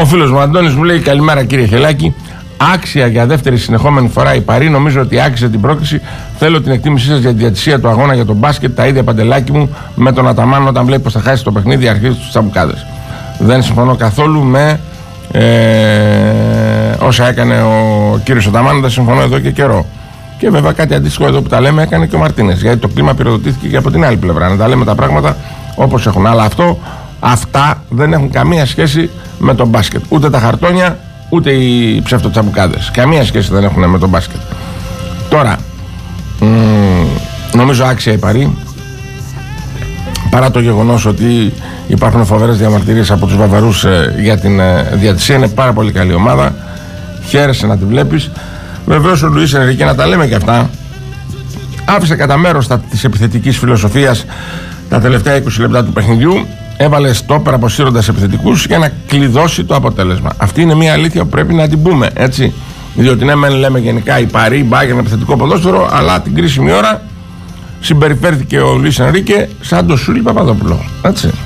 φίλος μου Αντώνης μου λέει: καλημέρα κύριε Χελάκη. Άξια για δεύτερη συνεχόμενη φορά η Παρή. Νομίζω ότι άξιζε την πρόκληση. Θέλω την εκτίμησή σας για τη διατησία του αγώνα για τον μπάσκετ. Τα ίδια παντελάκι μου με τον Αταμάν όταν βλέπει πως θα χάσει το παιχνίδι, αρχίζει τους τσαμπουκάδες. Δεν συμφωνώ καθόλου με όσα έκανε ο κύριος Αταμάν. Δεν συμφωνώ εδώ και καιρό. Και βέβαια κάτι αντίστοιχο εδώ που τα λέμε έκανε και ο Μαρτίνες. Γιατί το κλίμα πυροδοτήθηκε και από την άλλη πλευρά. Να τα λέμε τα πράγματα όπως έχουν. Αλλά αυτά δεν έχουν καμία σχέση με τον μπάσκετ. Ούτε τα χαρτόνια, ούτε οι ψευτοτσαμπουκάδες. Καμία σχέση δεν έχουν με τον μπάσκετ. Τώρα, νομίζω άξια η Παρή. Παρά το γεγονός ότι υπάρχουν φοβερές διαμαρτυρίες από τους Βαβαρούς για την διατησία, είναι πάρα πολύ καλή ομάδα. Χαίρεσαι να τη βλέπεις. Βεβαίως ο Λουίς Ενρίκε, να τα λέμε και αυτά, άφησε κατά μέρος της επιθετικής φιλοσοφίας τα τελευταία 20 λεπτά του παιχνιδιού. Έβαλε στόπερ αποσύροντας επιθετικούς για να κλειδώσει το αποτέλεσμα. Αυτή είναι μια αλήθεια που πρέπει να την πούμε, έτσι. Διότι ναι, μεν λέμε γενικά η Παρή, η Bayern, επιθετικό ποδόσφαιρο, αλλά την κρίσιμη ώρα συμπεριφέρθηκε ο Λουίς Ενρίκε σαν το Σούλη Παπαδόπουλο. Έτσι.